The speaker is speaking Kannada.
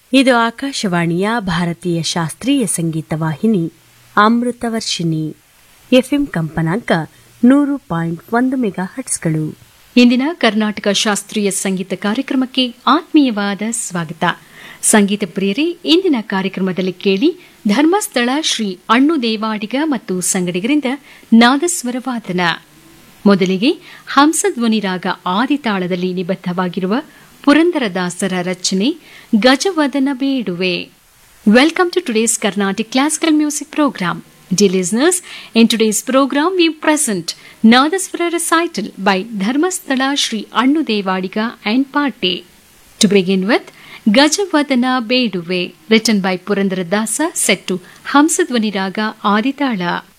ಇದು ಆಕಾಶವಾಣಿಯ ಭಾರತೀಯ ಶಾಸ್ತ್ರೀಯ ಸಂಗೀತ ವಾಹಿನಿ ಅಮೃತವರ್ಷಿಣಿ ಎಫ್ಎಂ ಕಂಪನಾಂಕ 100.1 ಮೆಗಾಹರ್ಟ್ಸ್ಗಳು. ಇಂದಿನ ಕರ್ನಾಟಕ ಶಾಸ್ತ್ರೀಯ ಸಂಗೀತ ಕಾರ್ಯಕ್ರಮಕ್ಕೆ ಆತ್ಮೀಯವಾದ ಸ್ವಾಗತ. ಸಂಗೀತ ಪ್ರಿಯರೇ, ಇಂದಿನ ಕಾರ್ಯಕ್ರಮದಲ್ಲಿ ಕೇಳಿ ಧರ್ಮಸ್ಥಳ ಶ್ರೀ ಅಣ್ಣು ದೇವಾಡಿಗ ಮತ್ತು ಸಂಗಡಿಗರಿಂದ ನಾದಸ್ವರ ವಾದನ. ಮೊದಲಿಗೆ ಹಂಸಧ್ವನಿ ರಾಗ ಆದಿತಾಳದಲ್ಲಿ ನಿಬದ್ಧವಾಗಿರುವ ಪುರಂದರದಾಸರ ರಚನೆ ಗಜವದನ ಬೇಡುವೆ. Welcome to today's Carnatic Classical Music Program. Dear listeners, in today's program we present Nadaswara recital by Dharmasthala Sri Annu Devadiga and Party. To begin with, Gajavadana Beduve, written by Purandaradasa, set to Hamsadvani Raga Aditala.